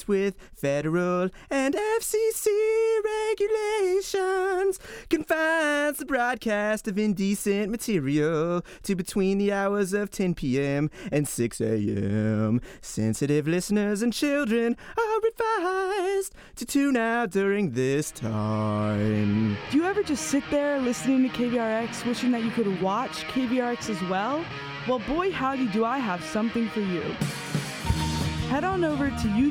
compliance with federal and FCC regulations confines the broadcast of indecent material to between the hours of 10 p.m. and 6 a.m. Sensitive listeners and children are advised to tune out during this time. Do you ever just sit there listening to KVRX wishing that you could watch KVRX as well? Well, boy howdy do I have something for you. Head on over to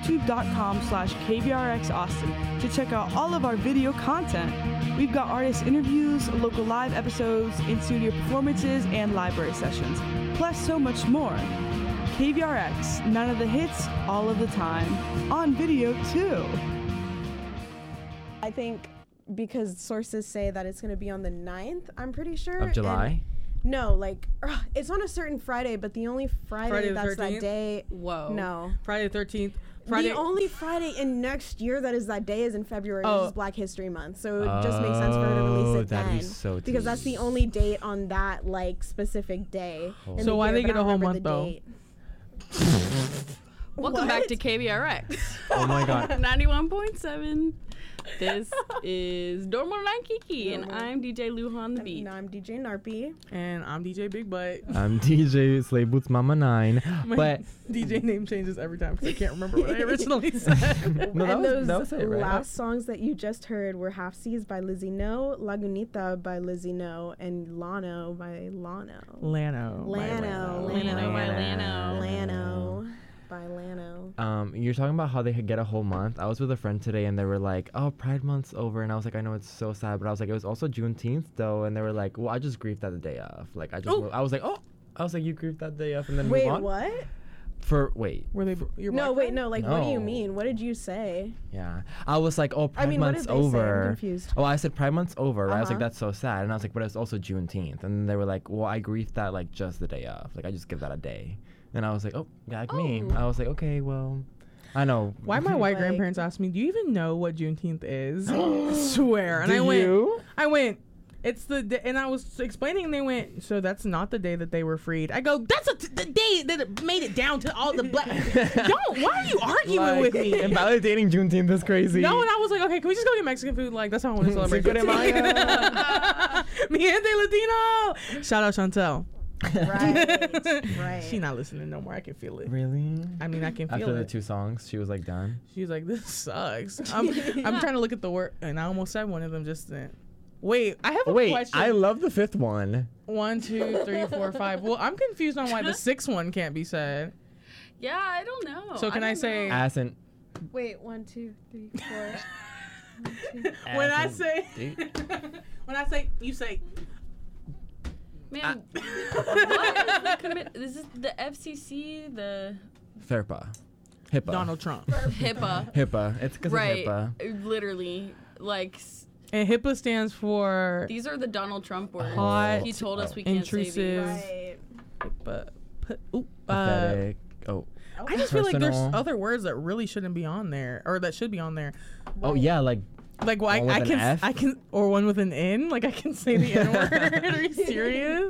youtube.com/KVRXAustin to check out all of our video content. We've got artist interviews, local live episodes, in-studio performances, and library sessions, plus so much more. KVRX, none of the hits, all of the time. On video, too. I think because sources say that it's going to be on the 9th, I'm pretty sure. Of July? No, like, it's on a certain Friday, but the only Friday that's 13th? that day. Whoa. No. Friday the 13th. The only Friday in next year that is that day is in February, which is Black History Month. So it just makes sense for her to release it that'd then. be so because that's the only date on that, like, specific day. in So the why year, they but get I a whole don't remember month, the though? date. Welcome back to KVRX. Oh my God. 91.7. This is Dormo Nine Kiki, and I'm DJ Luhan the Beat. No, I'm DJ Narpy. And I'm DJ Big Butt. I'm DJ Slave Boots Mama 9. My But DJ name changes every time because I can't remember what I originally said. no, And those that was it, right? last songs that you just heard were Half Seas by Lizzie No, Lagunita by Lizzie No, and Lano by Lano. Lano. Lano. Lano by Lano. Lano by Lano. You're talking about how they could get a whole month. I was with a friend today and they were like, oh, Pride Month's over. And I was like, I know it's so sad. But I was like, it was also Juneteenth though. And they were like, well, I just grieved that the day off. Like, I was like, you grieved that day off and then Wait, move on? what? Were they your No, black wait, friend? no, like, what do you No. mean? What did you say? Yeah. I was like, oh, Pride I mean, what Month's did they say? I'm over. confused. Oh, I said Pride Month's over. Right? I was like, Uh-huh. that's so sad. And I was like, but it's also Juneteenth. And then they were like, well, I grieved that like just the day off. Like, I just give that a day. And I was like, oh, yeah, like me. I was like, okay, well, I know. Why my white Like- grandparents asked me, do you even know what Juneteenth is? I swear. And Do I went, it's the and I was explaining and they went, so that's not the day that they were freed. I go, that's the day that it made it down to all the black. Why are you arguing with me? Invalidating Juneteenth is crazy. No, and I was like, okay, can we just go get Mexican food? Like, that's how I want to celebrate. Cinco de Mayo. Mi gente Latino. Shout out Chantel. Right. She not listening no more. I can feel it. Really? I mean, I can feel After the it. 2 songs, she was like done. She was like, this sucks. I'm trying to look at the word, and I almost said one of them just then. Wait, I have a question. I love the 5th one. 1, 2, 3, 4, 5. Well, I'm confused on why the 6th one can't be said. Yeah, I don't know. So can I say Ass and Wait, 1, 2, 3, 4. when I ass say when I say you say Man, what is this is the FCC, the FERPA. HIPAA. Donald Trump. HIPAA. HIPAA. It's because Right. of HIPAA. Literally. Like, And HIPAA stands for these are the Donald Trump words. Hot, He told us we can't intrusive. say these. Right. Pathetic. I just feel like there's Personal. other words that really shouldn't be on there, or that should be on there. Oh yeah, like Like, well, One with an F? I can, or one with an N. Like, I can say the N word. Are you serious?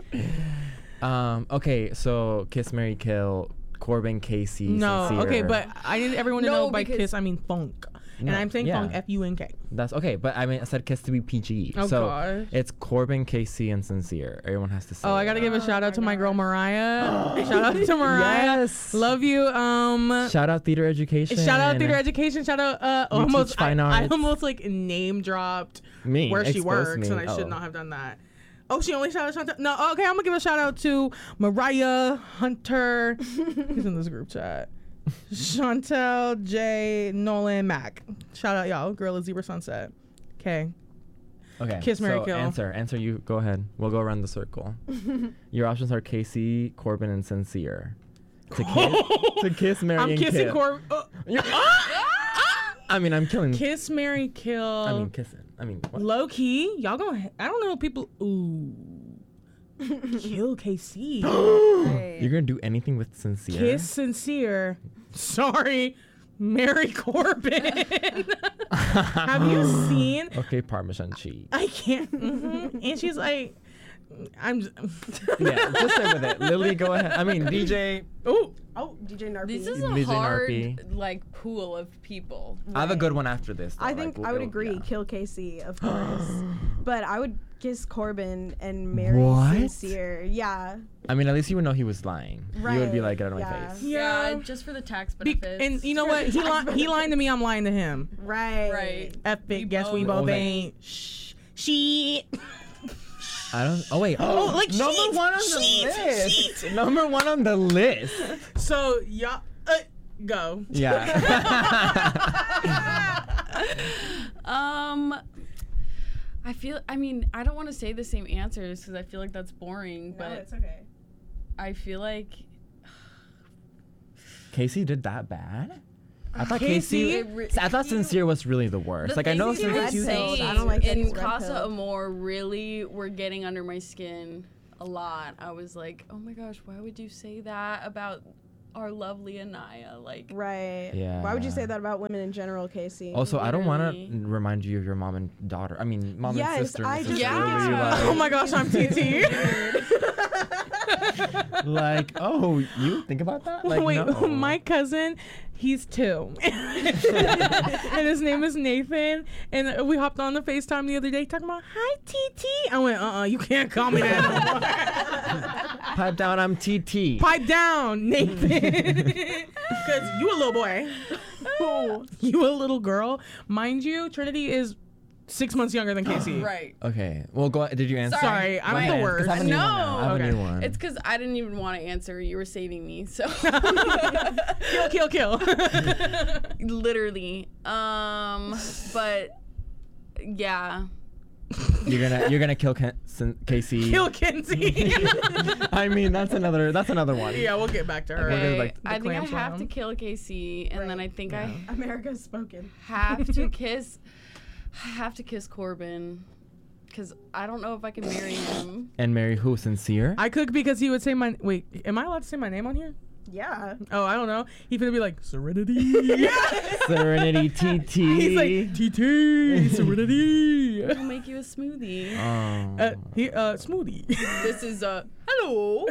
okay, so Kiss, Marry, Kill, Corbin, Casey, No. Sincere. Okay, but I need everyone to No, know by because- kiss I mean funk, and No, I'm saying yeah. funk F-U-N-K. That's okay, but I mean I said Kiss to be PG. Oh, so gosh. it's Corbin, Casey, and Sincere. Everyone has to say. Oh, I gotta give a shout out to my girl Mariah. Shout out to Mariah. Yes. Love you. Shout out Theater Education. Shout out Theater Education. Shout out. You Almost. teach fine I arts. almost like name dropped Me. where she expose works, me. and I should Oh. not have done that. Oh, she only shouted Chantel. No, okay, I'm gonna give a shout out to Mariah Hunter. He's in this group chat. Chantel, Jay, Nolan, Mac. Shout out y'all. Girl is Zebra Sunset. Okay. Okay. Kiss, Marry, so Kill. Answer. You go ahead. We'll go around the circle. Your options are Casey, Corbin, and Sincere. To kiss, marry, I'm and kissing kill. Corbin. I mean, I'm killing. Kiss, Marry, Kill. I mean, kissing. I mean, what? Low key, y'all gonna. I don't know people. Ooh. Kill KC. You're gonna do anything with Sincere? Kiss Sincere. Sorry, Mary Corbin. Have you seen? Okay, Parmesan cheese. I can't. And she's like, I'm. Yeah, just stay with it. Lily, go ahead. I mean, DJ. Ooh. Oh, DJ Narp. This is DJ a hard Narp. like pool of people. I have a good one after this. Though. I think I would agree. Kill Casey, of course. But I would kiss Corbin and marry What? Sincere. Yeah. I mean, at least you would know he was lying. You would be Right, like, get out of my yeah. face. Yeah, just for the tax benefits. And you know what? He lying to me. I'm lying to him. Right. Right. Epic. Guess we both ain't. Shh. Shit. I don't. Oh wait. Oh, like number sheets, one on the list. Number one on the list. So y'all go. Yeah. I mean, I don't want to say the same answers because I feel like that's boring, No, but it's okay. I feel like Casey did that bad. I thought Casey? I thought Sincere was really the worst. the Like I know things he was Sincere- saying I don't like that in he's red Casa pilled. Amor really were getting under my skin a lot. I was like, oh my gosh, why would you say that about our lovely Anaya? Like, Right. Yeah. Why would you say that about women in general, Casey? Also, I don't want Literally. to remind you of your mom and daughter. I mean, mom Yes, and sister. I Mrs. just Yeah. think it's Really, like- Oh my gosh, I'm TT. like, oh, you think about that? Like, Wait, no. my cousin, he's 2. And his name is Nathan. And we hopped on the FaceTime the other day talking about, hi, TT. I went, you can't call me that no more. Pipe down, I'm TT. Pipe down, Nathan. Because you a little boy. You a little girl. Mind you, Trinity is 6 months younger than Casey. right. Okay. Well, go. Did you answer? Sorry, I'm Go the ahead, 'cause worst. I have a new No. one now. I have a Okay. new one. It's because I didn't even want to answer. You were saving me, so Kill. literally. But yeah, You're gonna kill Casey. Kill Kenzie. I mean, that's another one. Yeah, we'll get back to her. Okay. okay. like I think I clam have to slam. kill KC, and then I think I America's spoken. have to kiss. I have to kiss Corbin, because I don't know if I can marry him. And marry who? Sincere? I could because he would say my. Wait, am I allowed to say my name on here? Yeah. Oh, I don't know. He's gonna be like Serenity. Serenity TT. He's like TT Serenity. I'll make you a smoothie. Smoothie. This is hello.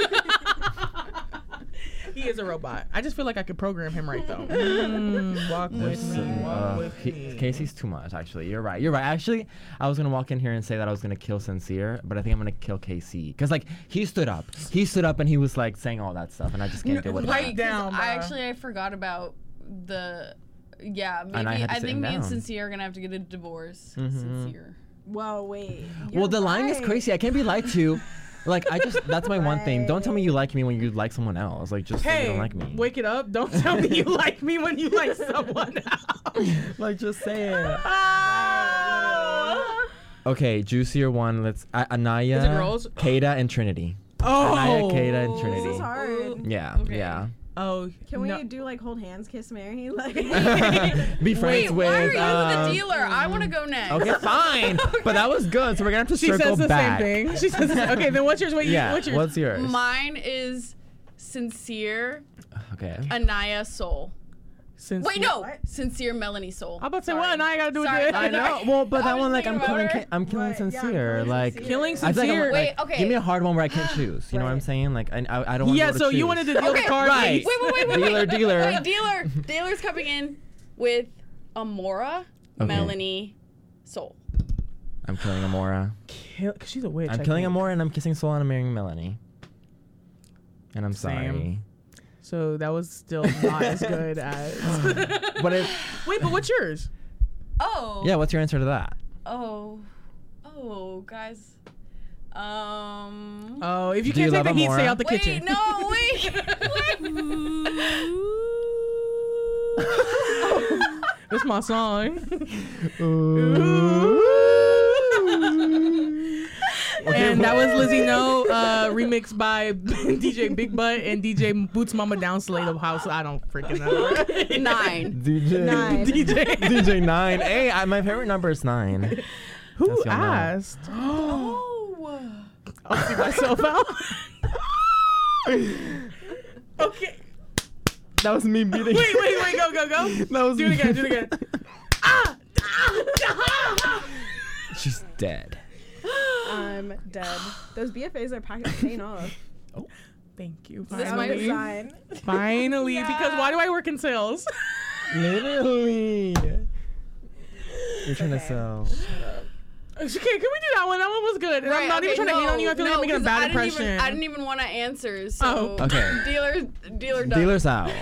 He is a robot. I just feel like I could program him right though. Walk with me. Walk with me. Casey's too much, actually. You're right. Actually, I was going to walk in here and say that I was going to kill Sincere, but I think I'm going to kill KC. Because, like, he stood up. And he was, like, saying all that stuff, and I just can't deal with Right that. down. I forgot about the. Yeah, maybe And I had to I sit think him me and down. Sincere are gonna have to get a divorce. Mhm. Sincere. Well, wait. Well, the lying is right. crazy. I can't be lied to. Like, that's my one thing. Don't tell me you like me when you like someone else. Like, just say you Hey, don't like me. wake it up. Don't tell me you like me when you like someone else. Like, just say it. Ah. Okay, juicier one. Let's Anaya, Is it girls? Kada, and Trinity. Oh. Anaya, Kada, and This Trinity. is hard. Yeah, Okay. yeah. Oh. Can we no. do like hold hands, kiss, marry? Like, Be friends Wait, with. why are you the dealer? I want to go next. Okay, fine. But that was good. So we're gonna have to She circle says the back. same thing. She says, okay, then what's yours? Wait, Yeah. what's yours? What's yours? Mine is Sincere, Okay. Anaya, Soul. Since Wait, no, What? Sincere, Melanie, Soul. I'm about to say, Sorry. what? Now I gotta do with Sorry. this. I know. Well, but I that was one, like, thinking I'm killing. about her. I'm killing Right, yeah, I'm Sincere. killing Like, Sincere. Killing I feel like I'm, Sincere. Wait, like, okay. give me a hard one where I can't choose. You know what I'm Right. saying? Like, I don't want Yeah, to so you choose. wanted to deal Okay, the card. right. Wait. Dealer. Wait, dealer's coming in with Amora, Okay. Melanie, Soul. I'm killing Amora. Kill, cause she's a witch. I'm I killing think. Amora, and I'm kissing Soul, and I'm marrying Melanie. And I'm Same. sorry. So that was still not as good as. But it. Wait, but what's yours? Oh. Yeah. What's your answer to that? Oh, guys. Oh, if you Do you can't take love the heat, stay Amora? out the Wait, kitchen. no, wait. That's my song. And that was Lizzie No, remixed by DJ Big Butt and DJ Boots Mama Down Slate of House. I don't freaking know. 9. DJ. 9. DJ 9. Hey, my favorite number is 9. Who That's your number. asked? Oh. I'll see myself out. Okay. That was me beating. Wait, go. That was Do it again, do it again. Ah! She's dead. I'm dead. Those BFAs are paying off. Thank you. This Sound might- design. Finally, because why do I work in sales? Literally. You're trying to Okay. sell. Okay, can we do that one? That one was good. And I'm not even trying to hate on you. I feel like I'm making a 'cause bad I didn't impression. I didn't even want to answer. So Oh. Okay. dealer done. Dealers out.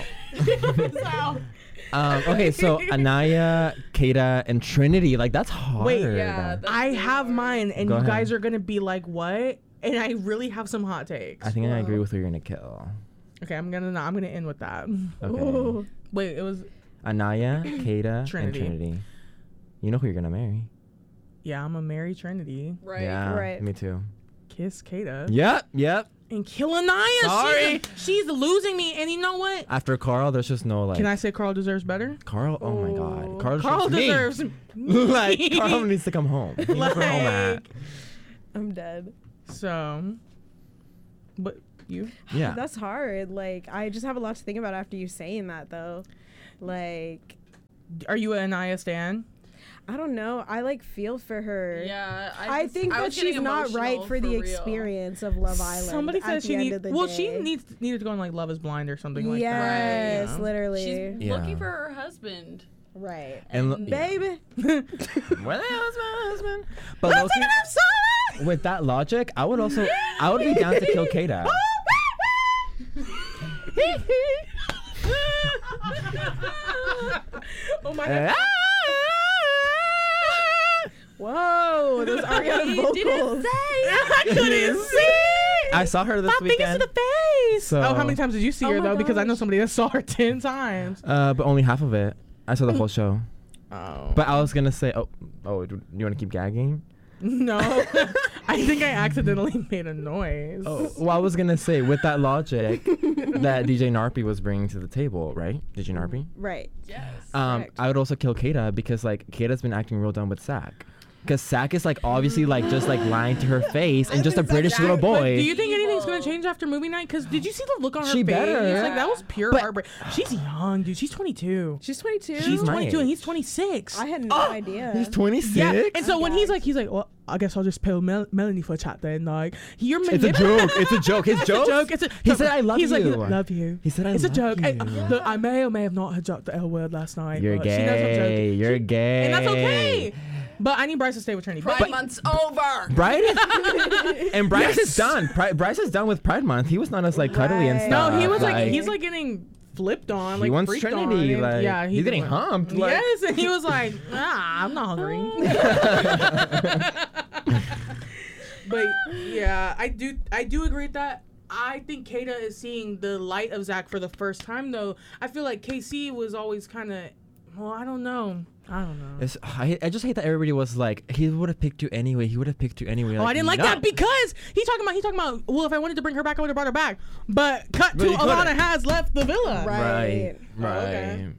Okay, so Anaya, Kata, and Trinity. Like, that's hard. Wait, Yeah, that's I really have hard. mine, and Go you ahead. guys are gonna be like, "What?" And I really have some hot takes. I think I agree with who you're gonna kill. Okay, I'm gonna end with that. Okay. Wait, it was Anaya, Kata, Trinity. and Trinity. You know who you're gonna marry. yeah. I'm a Mary Trinity. Right. Yeah, Right. me too. Kiss Kata Yep. and kill Anaya. Sorry. She's losing me. And you know what? After Carl, there's just no like. Can I say Carl deserves better? Carl, oh my God, Carl, Carl me. deserves Like me. Carl needs to come home. He needs to go home at. Like, I'm dead. So, but you? Yeah. That's hard. Like, I just have a lot to think about after you saying that, though. Like, Are you an Anaya stan? I don't know. I like feel for her. Yeah. I think that was getting she's not right emotional for the real. experience of Love Island. Somebody at said the she end needs. of the Well, day. she needed to go on like Love Is Blind or something like that. Yes, you know? literally. She's Yeah. looking for her husband. right. And Baby. where the hell is my husband? But Loki, with that logic, I would be down to kill Kata. Oh my god. Whoa, those Ariana vocals. I couldn't see. I saw her this My fingers weekend. to the face. So- Oh, how many times did you see Oh her my though? Because I know gosh. somebody that saw her 10 times. But only half of it. I saw the whole show. Oh. But I was gonna say, do you want to keep gagging? No. I think I accidentally made a noise. Oh, well, I was gonna say with that logic that DJ Narpi was bringing to the table, right? DJ Narpi. Right. Yes. Correct. I would also kill Kata because like Kata's been acting real dumb with Sack. Because Sack is like obviously like just like lying to her face and just a British little But boy. do you think anything's gonna Evil. change after movie night? Because did you see the look on her She face? better. Like that was pure But- heartbreak. She's young, dude. She's 22. She's 22. She's my 22 and age. he's 26. I had no idea. He's 26. Yeah, and so I'm when gagged. he's like, well, I guess I'll just pay Melanie for a chat then. Like, you're It's a joke. It's a joke. His It's a joke. joke. It's a, He said, "I love he's you." Like, love you. He said, "I It's a love joke. you." Look, I may or may have not dropped the L word last night. You're but she knows I'm gay. joking. You're gay. And that's okay. But I need Bryce to stay with Trinity. Pride Month's over. Bryce and Bryce is done. Bryce is done with Pride Month. He was not as like cuddly and Right. stuff. No, he was like he's like getting flipped on. He Like wants freaked Trinity, on. like, Yeah, he's getting like- humped, like- Yes, and he was like, I'm not hungry. But yeah, I do agree with that. I think Kata is seeing the light of Zach for the first time though. I feel like KC was always kind of, well, I don't know. I just hate that everybody was like, he would have picked you anyway. He would have picked you anyway. Oh, I didn't like that because he's talking about. Well, if I wanted to bring her back, I would have brought her back. But cut But to you couldn't. Alana has left the villa. Right. Right. Oh, okay.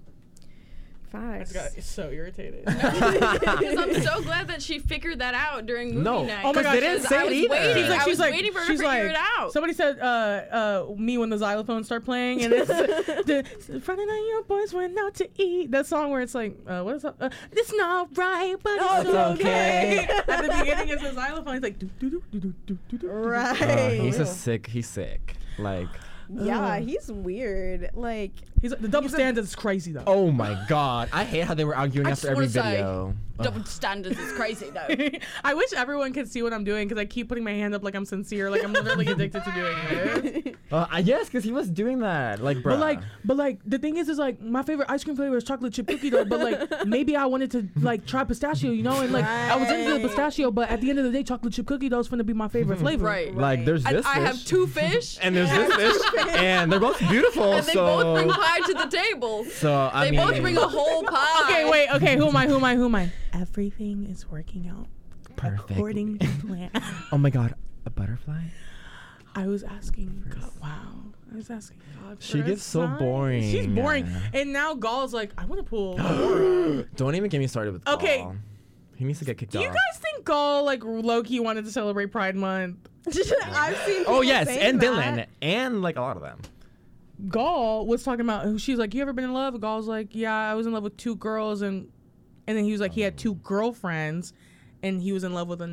Facts. I just got so irritated. Because I'm so glad that she figured that out during movie No. night. Oh my God, they didn't say I was it either. waiting. I She's was waiting for her to figure it out. Somebody said, me when the xylophones start playing, and it's Friday night your boys went out to eat. That song where it's like, what is that? It's not right, but it's okay. At the beginning, it's a xylophone. It's like, do do do do do do do do. Right. He's sick. Like, Yeah, he's weird. Like, He's the double standard is crazy though. oh my God. I hate how they were arguing I after just every wanna say, video. Double standards is crazy though. I wish everyone could see what I'm doing because I keep putting my hand up like I'm sincere, like I'm literally addicted to doing this. Yes, because he was doing that. Like, bro. But like the thing is like my favorite ice cream flavor is chocolate chip cookie dough. But like maybe I wanted to like try pistachio, you know, and like I was into the Right. pistachio, but at the end of the day, chocolate chip cookie dough is gonna be my favorite flavor. Right. like, there's And this I fish. have two fish. And there's this fish. And they're both beautiful. And they so, both bring pie to the table. so, I They mean. both bring a whole pie. Okay, wait. Okay, who am I? Everything is working out Perfect. according to plan. Oh my God. A butterfly? I was asking God. Wow. I was asking God. She for a gets so sign. boring. She's boring. And now Gall's like, I want to pull. Don't even get me started with Okay. Gall. He needs to get kicked Do off. you guys think Gall like low-key wanted to celebrate Pride Month? I've seen. Oh people yes, saying and that. Dylan, and like a lot of them. Gall was talking about. She's like, "You ever been in love?" Gall's like, "Yeah, I was in love with two girls," and then he was like, he had two girlfriends, and he was in love with another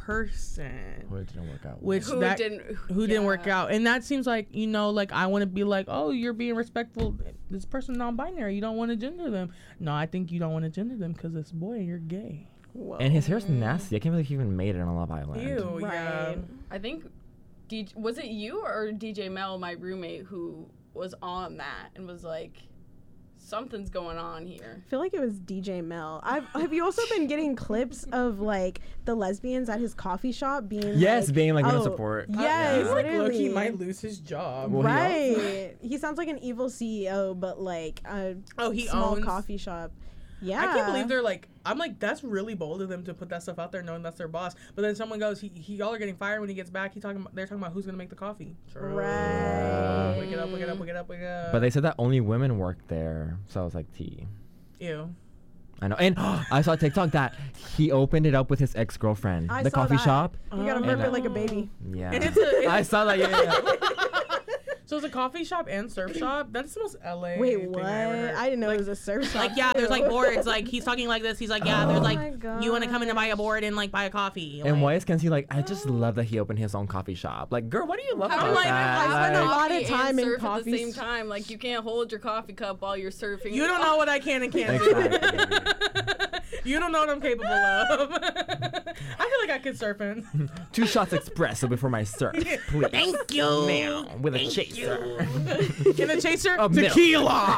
person. Well, it didn't work out. Which Who that didn't work yeah. out. And that seems like, you know, like I want to be like, oh, you're being respectful. This person non-binary. You don't want to gender them. No, I think you don't want to gender them because it's boy and you're gay. Whoa. And his hair's nasty. I can't believe he even made it on Love Island. Ew, yeah. Right. I think, was it you or DJ Mel, my roommate, who was on that and was like, something's going on here. I feel like it was DJ Mel. Have you also been getting clips of like the lesbians at his coffee shop being Yes, like, being like no oh, support. Yes, He's like, literally. low-key might lose his job. Well, Right. He sounds like an evil CEO, but like a He small owns coffee shop. Yeah. I can't believe they're like, I'm like, that's really bold of them to put that stuff out there knowing that's their boss. But then someone goes, y'all are getting fired when he gets back. They're talking about who's going to make the coffee. True. Right. Wake it up, wake it up, wake it up, wake it up. But they said that only women worked there. So I was like, T. Ew. I know. And I saw TikTok that he opened it up with his ex-girlfriend. I the saw coffee that. shop. You gotta Oh. burp And, it like a baby. Yeah. And it's I saw that. Yeah. So it's a coffee shop and surf shop? That's the most LA Wait, thing what? I ever heard. I didn't know it was a surf shop. Like, yeah, there's like too. boards. Like, he's talking like this. He's like, yeah, there's like, my you want to come in and buy a gosh. board and like buy a coffee. And like, why is Kenzie like, I just love that he opened his own coffee shop. Like, girl, what do you love How about do I that? spend a Like, lot of and time in surf at the coffee same time? Like, you can't hold your coffee cup while you're surfing. You don't know what I can and can't do. Exactly. You don't know what I'm capable of. I feel like I could surf in. 2 shots espresso before my surf, please. Thank you. Now, with a chaser. In a chaser, Of milk. tequila.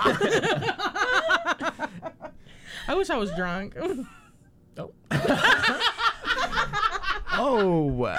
I wish I was drunk. Oh. Oh.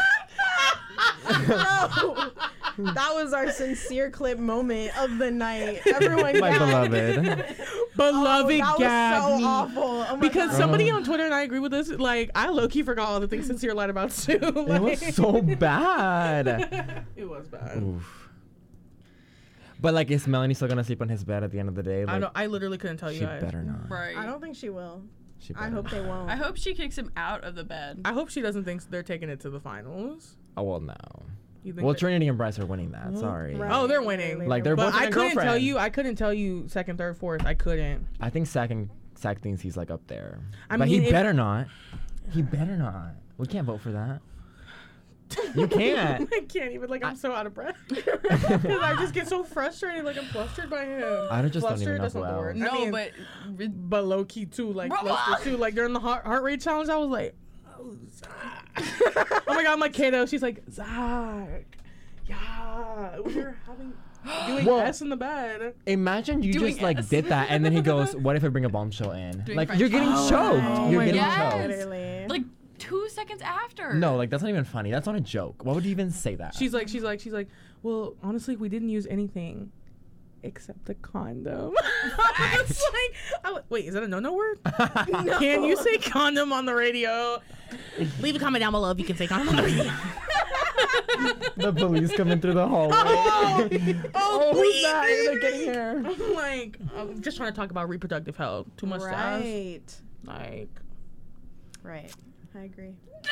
That was our sincere clip moment of the night. Everyone My gagged. beloved. Beloved that gagged was so me. awful. Oh my Because God. somebody on Twitter, and I agree with this, like, I low-key forgot all the things Sincere lied about, too. It was so bad. It was bad. Oof. But like, is Melanie still gonna sleep on his bed at the end of the day? Like, I literally couldn't tell you she guys. better not. Right. I don't think she will. She I better hope not. they won't. I hope she kicks him out of the bed. I hope she doesn't think they're taking it to the finals. Oh well, no. You think Well, that- Trinity and Bryce are winning that. Well, Sorry. Right. Oh, they're winning. Like, they're But both I a couldn't tell girlfriend. you. I couldn't tell you second, third, fourth. I couldn't. I think Sack thinks he's like up there. I but mean, he if- better not. He better not. We can't vote for that. You can't. I can't even. Like, I'm so out of breath. Because I just get so frustrated. Like, I'm flustered by him. I just don't even Flustered, know that's who not the else. word. No, I mean, but low key too. Like, flustered too. Like, during the heart rate challenge, I was like, oh, Zach. Oh my God, I'm like, Kato. She's like, Zach. Yeah. We were doing Well, S in the bed. Imagine you Doing just like S. did that, and then he goes, "What if I bring a bombshell in?" Doing Like French you're getting fries. choked. You're my getting God. choked. Literally. like 2 seconds after. No, like that's not even funny. That's not a joke. Why would you even say that? She's like, well, honestly, we didn't use anything except the condom. It's like, wait, is that a no word? Can you say condom on the radio? Leave a comment down below if you can say condom on the radio. the police coming through the hallway. Oh, who's that? They're getting here. I'm like, I'm just trying to talk about reproductive health. Too much to ask. Right. Like, Right. I agree.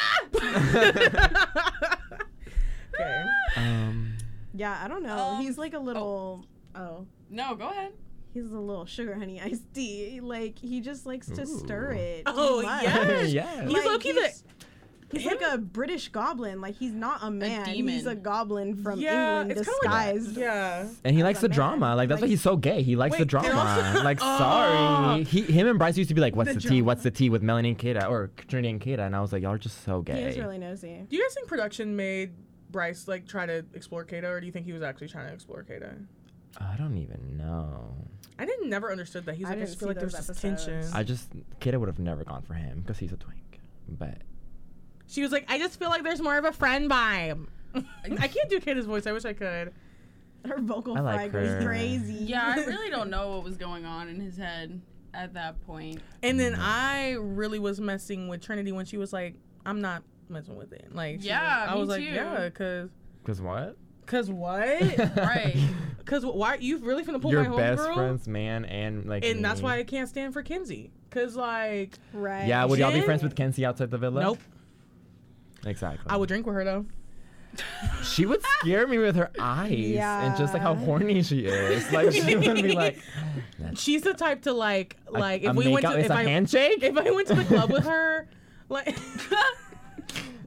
okay. Yeah, I don't know. He's like a little. Oh. No, go ahead. He's a little sugar honey iced tea. Like he just likes to stir Ooh. it. Oh, too much. yes. Yes. He's low-key He's like a British goblin. Like he's not a man. He's demon. a goblin from Yeah, England it's kinda like- disguised. Yeah. And he likes a the man. drama. Like that's why Like- he's so gay. He likes the Wait, and drama. also- Like Oh. sorry, him and Bryce used to be like, "What's The the tea? drama. What's the tea?" with Melanie and Kata or Trinity and Kata, and I was like, "Y'all are just so He gay." is really nosy. Do you guys think production made Bryce like try to explore Kata, or do you think he was actually trying to explore Kata? I don't even know. I never understood that. He's I like, I didn't just feel see like there's those this episodes. tension. Kata would have never gone for him because he's a twink. But She was like, I just feel like there's more of a friend vibe. I can't do Kata's voice. I wish I could. Her vocal I fry like goes her. crazy. Yeah, I really don't know what was going on in his head at that point. And then I really was messing with Trinity when she was like, I'm not messing with it. Like, she Yeah, was, I me was like, too. yeah, because what? cause what? Right. Cause why? You really finna pull Your my best homegirl? friend's man and like. And that's me. why I can't stand for Kinsey. Cause like, Right. Yeah, would y'all be Jen? friends with Kenzie outside the villa? nope. Exactly. I would drink with her though. She would scare me with her eyes and just like how Yeah. horny she is. Like she would be like, She's the type to like a if we went makeout to is if a I handshake. if I went to the club with her, like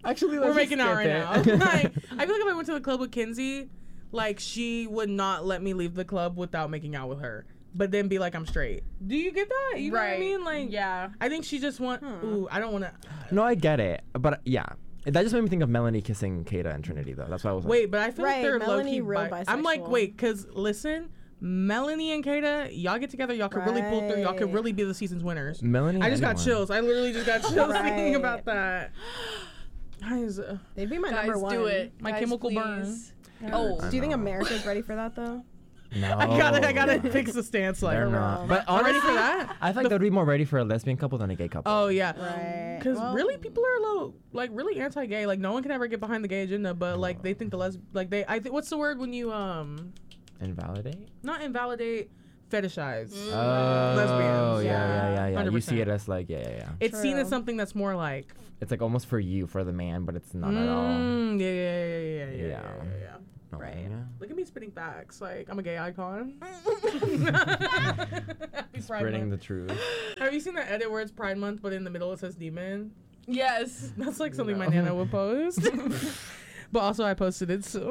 Actually, We're let's making just out right skip now. it. Like, I feel like if I went to the club with Kinsey, like she would not let me leave the club without making out with her, but then be like, I'm straight. Do you get that? You know what I mean? Like, yeah. I think she just want. Ooh, I don't want to. No, I get it, but yeah, that just made me think of Melanie kissing Kata and Trinity though. That's why I was like, Wait, but I feel like Right, they're Melanie low-key real I'm like, bisexual. wait, because listen, Melanie and Kata, y'all get together, y'all could really pull through, y'all could Right. really be the season's winners. Melanie. I just got anyone. chills. I literally just got chills thinking Right. about that. Guys, They'd be my Guys, number one. do it. My Guys, chemical please. burn. Oh, Do you think know. America's ready for that though? No, I gotta fix the stance. Like, They're not. But I'm ready honestly, for that. I feel like they'd be more ready for a lesbian couple than a gay couple. Oh yeah, Right. because Well, really people are like really anti-gay. Like no one can ever get behind the gay agenda, but like they think I think what's the word when you Invalidate. not invalidate, fetishize. Oh, Lesbians. yeah. You see 100%. it as like, yeah. It's seen as True. something that's more like It's like almost for you, for the man, but it's not at all. Yeah. No, Right. yeah. Look at me spitting facts. Like I'm a gay icon. Happy Pride Spreading Month. the truth. Have you seen that edit where it's Pride Month, but in the middle it says demon? yes. That's like something my No. nana would post. But also I posted it, so.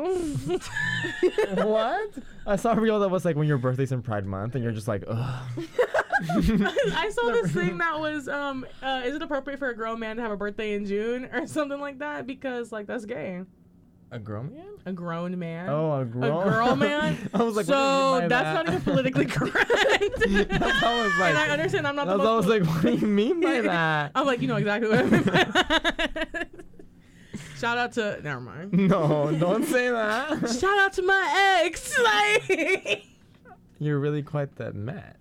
What? I saw a reel that was like when your birthday's in Pride Month, and you're just like, ugh. I saw this thing that was, is it appropriate for a grown man to have a birthday in June or something like that? Because like that's gay. A grown man? A grown man. Oh, a grown. A girl man. I was like, so what do you mean by that's that? not even politically correct. That's how I was like. And I understand I'm not the I most. was like, what do you mean by that? I'm like, you know exactly what I mean by that. Shout out to. Never mind. No, don't say that. Shout out to my ex. Like. You're really quite the mess.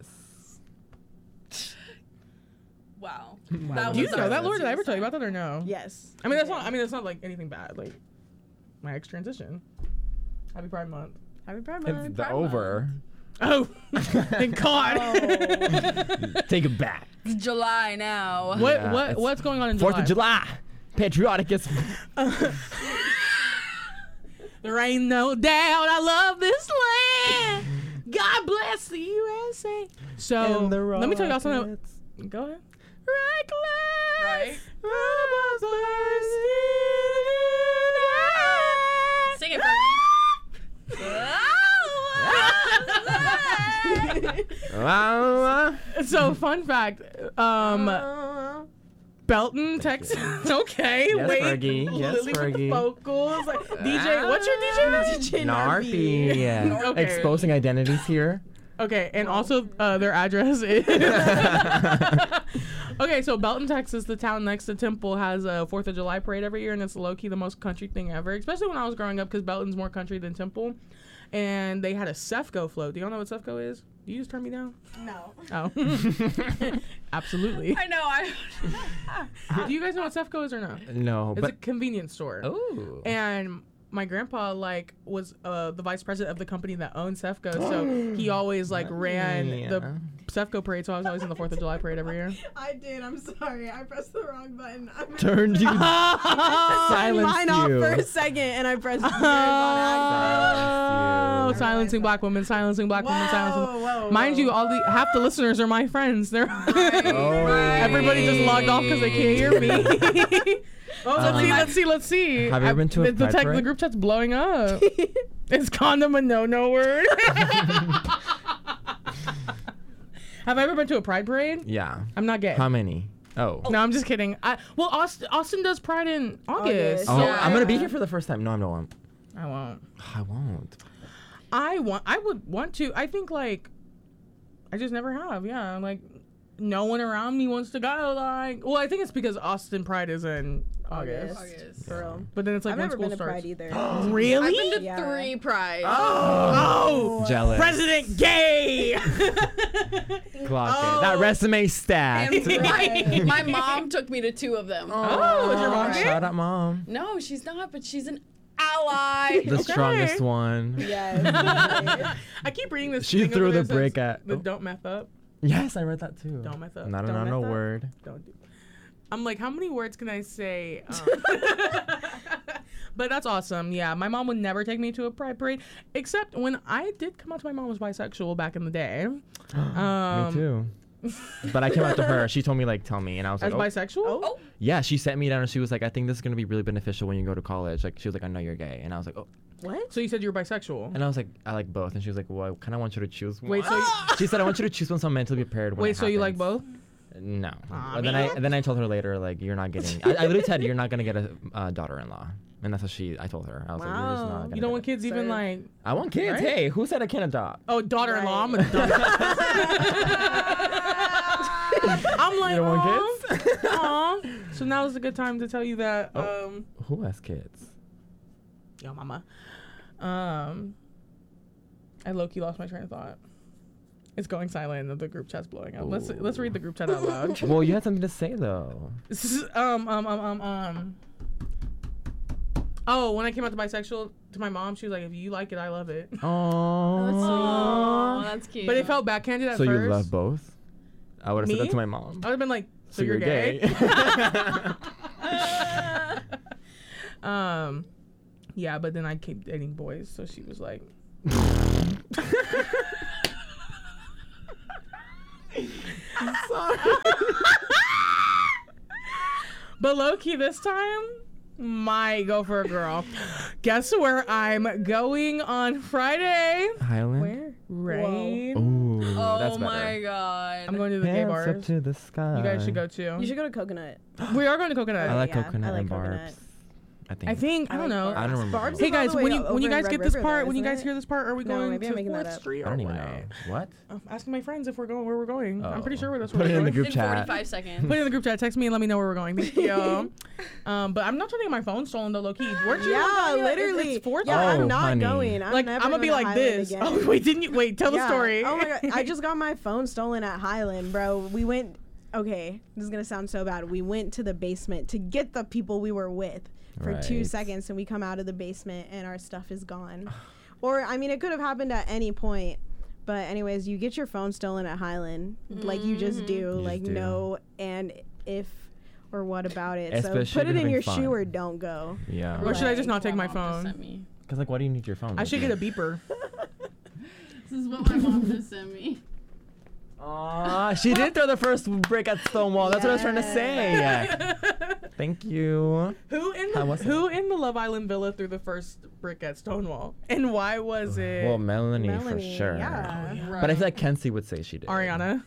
Wow. Wow. Do you was know our that, Lord? Did I ever sister's tell you time. about that or no? Yes. I mean, that's not. I mean, that's not like anything bad. Like my ex transition. Happy Pride Month. Happy Pride It's Month. the over. Oh, thank God. Take it back. It's July now. What Yeah, it's what's going on in July? 4th of July. Patriotic as. There ain't no doubt I love this land. God bless the USA. So let me tell y'all something. Go ahead. Right? Sing it, Fergie. So fun fact, Belton, Texas. Okay, Yes, wait. Fergie. Yes, Lily with the Fergie. vocals. Like, DJ, what's your DJ name? Narpy. Yeah. Okay. Exposing identities here. Okay, and also their address is. Okay, so Belton, Texas, the town next to Temple, has a 4th of July parade every year, and it's low key the most country thing ever, especially when I was growing up because Belton's more country than Temple. And they had a Cefco float. Do y'all know what Cefco is? Do you just turn me down? No. Oh. Absolutely. I know. Do you guys know what Cefco is or not? No, It's but. a convenience store. Oh. And my grandpa was the vice president of the company that owned Cefco, so he always ran the Cefco parade. So I was always in the 4th of July parade every year. I did. I'm sorry. I pressed the wrong button. Turned you. Silenced Mine off you. for a second, and I pressed yours on Oh, accident. silencing black women, silencing black women, silencing. Whoa, Mind you, half the listeners are my friends. They're Oh. everybody just logged off because they can't hear me. Let's see. Have you ever been to a the Pride parade? The group chat's blowing up. Is condom a no word? Have I ever been to a pride parade? Yeah. I'm not gay. How many? Oh. No, I'm just kidding. Austin does pride in August. Oh, Yeah. I'm gonna be here for the first time. No, I won't. I won't. I won't. I would want to. I think like I just never have. Yeah, like no one around me wants to go. Like, well, I think it's because Austin Pride is in August. August. For real. But then it's like I've when never school been to starts. Pride either. Really? I've been to Yeah. 3 prides. Oh, Jealous. President Gay. Clock it. That resume stacked. And my mom took me to 2 of them. Oh, is your mom gay? Shout out, mom. No, she's not, but she's an ally. The strongest one. Yes. I keep reading this. She thing threw over the there brick says, at- the don't meth up. Yes, I read that too. Don't mess up. Not Don't a mess up. word. Don't do. I'm like, how many words can I say? But that's awesome. Yeah, my mom would never take me to a pride parade, except when I did come out to my mom was bisexual back in the day. Me too. But I came out to her. She told me like, tell me, and I was As like, oh. bisexual? Oh. Yeah, she sent me down and she was like, I think this is gonna be really beneficial when you go to college. Like, she was like, I know you're gay, and I was like, oh. What? So you said you were bisexual. And I was like, I like both, and she was like, well, I kind of want you to choose one. Wait, so She said, I want you to choose one so I'm mentally prepared. When wait, it so you like happens." both? No. Aw, And then I told her later, like, you're not getting. I literally said you're not gonna get a daughter-in-law, and that's what I told her. I was like, you're just Wow. not gonna You don't get want kids even Sir. like. I want kids. Right? Hey, who said I can't adopt? Oh, daughter-in-law. I'm a Right. I'm like, You don't want "Aw, kids? aw." So now is a good time to tell you that. Oh. Who has kids? Yo, mama. I low-key lost my train of thought. It's going silent and the group chat's blowing up. Let's read the group chat out loud. Well, you had something to say though. Oh, when I came out to bisexual to my mom, she was like, "If you like it, I love it." Oh, that's cute. But it felt backhanded at So first. you love both? I would have said Me? that to my mom. I would have been like, "So you're gay?" Yeah, but then I kept dating boys, so she was like, Sorry. but low key this time, might go for a girl. Guess where I'm going on Friday? Highland. Where? Rain. Ooh, Oh that's better. my god. I'm going to the gay Hands bars. up to the sky. You guys should go too. You should go to Coconut. We are going to Coconut. I like Yeah, coconut I like and Coconut. barbs. I I don't know. I don't remember. Barb's Hey is all guys, the way when over you in guys Red get this River, part, though, when you isn't guys it? hear this part, are we No, going maybe I'm to making that 4th up. Street I or don't even what? know. What? I'm asking my friends if we're going where we're going. I'm pretty Oh. sure that's Put where it we're in the going. group in chat. 45 seconds. Put it in the group chat. Text me and let me know where we're going. Thank you. But I'm not trying to get my phone stolen though, low key. Weren't you? Yeah, going? literally. It's 4th. Yeah, Oh, I'm not honey. going. I'm Like never I'm gonna be going to like Highland this. again. Oh wait, didn't you? Wait, tell the Yeah. story. Oh my god, I just got my phone stolen at Highland, bro. We went. Okay, this is gonna sound so bad. We went to the basement to get the people we were with for 2 Right. seconds, and we come out of the basement and our stuff is gone. Or I mean, it could have happened at any point. But anyways, you get your phone stolen at Highland, like you just do, like do. no and if or what about it. Especially so put if it in you're your having shoe fun. or don't go. Yeah. Or should I just Like, not take my What mom just phone? sent me. Because like, why do you need your phone? I should get a beeper. This is what my mom just sent me. Aw, she did throw the first brick at Stonewall. That's what I was trying to say. Thank you. How was Who in the Love Island villa threw the first brick at Stonewall, and why was it Well, Melanie, for Melanie, sure. yeah. But I feel like Kenzie would say she did. Ariana?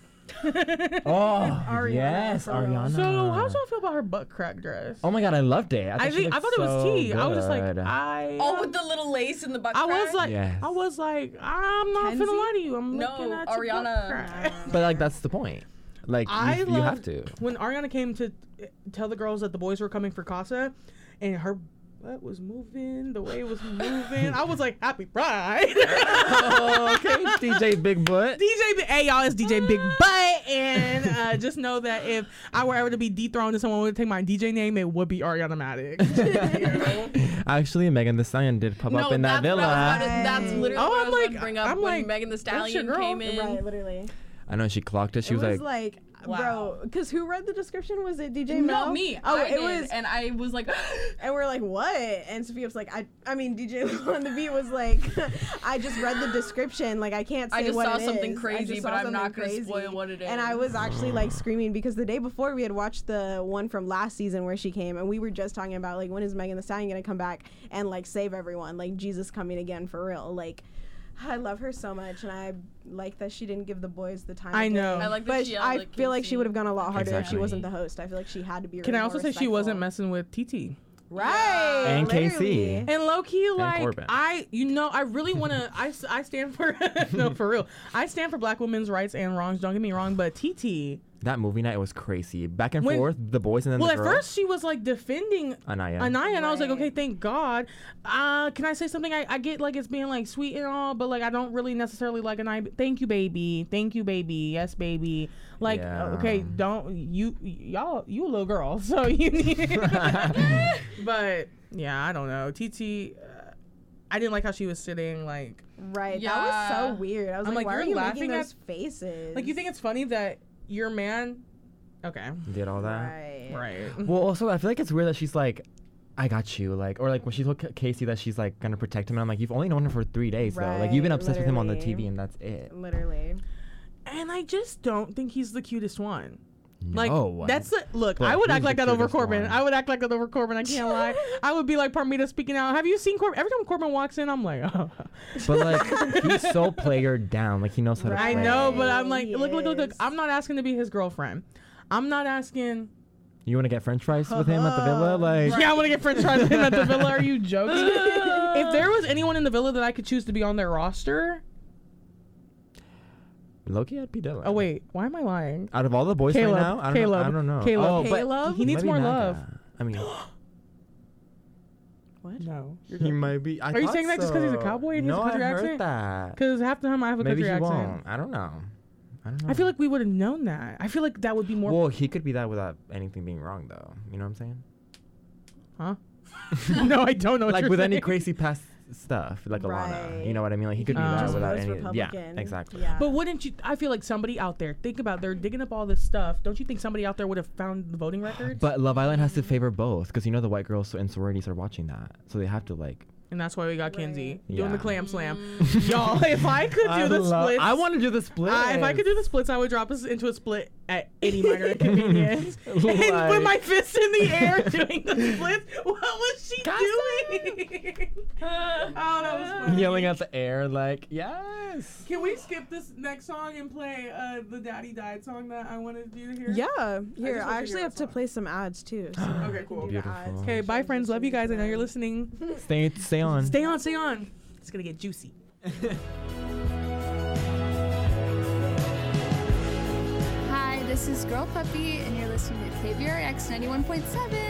Oh, Ariana, yes, for real. Ariana. So how do I feel about her butt crack dress? Oh my god, I loved it. I she thought looked it was so tea. I was just like, good. Oh, with the little lace in the butt I was crack? like, Yes. I was like, I'm not Kenzie? finna lie to you. I'm No, looking at your butt Ariana. crack. But like, that's the point. Like, I you have to. When Ariana came to tell the girls that the boys were coming for Casa, and her butt was moving the way it was moving, I was like, happy pride. Oh, okay, DJ Big Butt. Hey y'all, it's DJ Big Butt, and just know that if I were ever to be dethroned and someone would take my DJ name, it would be Ariana Madix. Actually, Megan Thee Stallion did pop up in that that's what I was villa. about to- That's literally Oh, what I I'm was about like- to bring up I'm when like, Megan Thee that's your Stallion girl. came in. Right, literally. I know she clocked it. She It was like, Wow. bro, because who read the description? Was it DJ No, Mel? me. Oh, I it did, was. and I was like, And we're like, what? And Sophia was like, I mean, DJ on the beat was like, I just read the description. Like, I can't say I just what saw it something is. I crazy, just but saw I'm not something gonna crazy. spoil what it is. And I was actually like screaming because the day before we had watched the one from last season where she came, and we were just talking about like, when is Megan Thee Stallion gonna come back and like save everyone? Like Jesus coming again for real. Like, I love her so much, and I like that she didn't give the boys the time. I of know. day. I like that But she yelled I at feel like Casey. she would have gone a lot harder if she Exactly. wasn't the host. I feel like she had to be. Can I more also say she wasn't respectful. messing with TT? Right. And literally. Casey. And low key, like Corbin. I really want to. I stand for no, for real. I stand for Black women's rights and wrongs. Don't get me wrong, but TT. that movie night was crazy. Back and When- forth, the boys and then Well, the at girls. first she was like defending Anaya. Anaya, and I was like, Right. okay, thank God. Can I say something? I get like it's being like sweet and all, but like I don't really necessarily like Anaya. Thank you, baby. Thank you, baby. Yes, baby. Like, Yeah. okay, don't y'all you a little girl, so you need. But yeah, I don't know. TT, I didn't like how she was sitting. Like, Right. That Yeah. was so weird. I was I'm like, like, why are you're you laughing making at- those faces? you think it's funny that your man? Okay, Did all that. Right. right. Well, also, I feel like it's weird that she's like, I got you. Like, or like when she told Casey that she's like gonna protect him. And I'm like, you've only known him for 3 days though. Like, you've been Right, obsessed with him on the literally. TV, and that's it. Literally. And I I just don't think he's the cutest one. Like No. that's the look. But I would who's act like the that over cutest Corbin. one? I would act like that over Corbin. I can't lie. I would be like Parmita speaking out. Have you seen Corbin? Every time Corbin walks in, I'm like, oh. But like he's so player down. Like he knows how to I play. know, but I'm like, He look. is. I'm not asking to be his girlfriend. I'm not asking. You want to get French fries with him at the villa? Like Yeah, I want to get French fries with him at the villa. Are you joking? If there was anyone in the villa that I could choose to be on their roster, Loki, I'd be Dylan. oh wait, why am I lying? Out of all the boys Caleb. right now, I don't know. Caleb. Oh, but Caleb? He needs maybe more Naga. love. I mean, What? No. he might be. Are you saying that just 'cause he's a cowboy and he has no, a country I heard accent? that. Because half the time I have a Maybe country he accent. won't. I don't know. I don't know. I feel like we would have known that. I feel like that would be more. Well, he could be that without anything being wrong, though. You know what I'm saying? Huh? No, I don't know. What Like you're with any saying. crazy past stuff, like Alana. Right. You know what I mean? Like he could be He that just without votes any. Yeah, Republican. exactly. Yeah. But wouldn't you? I feel like somebody out there. Think about they're digging up all this stuff. Don't you think somebody out there would have found the voting records? But Love Island has to favor both because you know the white girls in sororities are watching that, so they have to like. And that's why we got Kenzie Right. doing the Yeah. clam slam. Y'all, if I could do the splits, I want to do the split. if I could do the splits, I would drop us into a split at any minor inconvenience. And put Like- my fist in the air doing the splits. What was she doing? Oh, that was funny. yelling at the air like yes. Can we skip this next song and play the Daddy Died song that I wanted you to hear? Yeah. Here, just want I to actually hear have a to song. play some ads too. So Okay, cool. do the Beautiful. ads. Okay, bye, friends. Love you guys. I know you're listening. Stay on. Stay on, stay on. It's gonna get juicy. Hi, this is Girl Puppy, and you're listening to KVRX 91.7.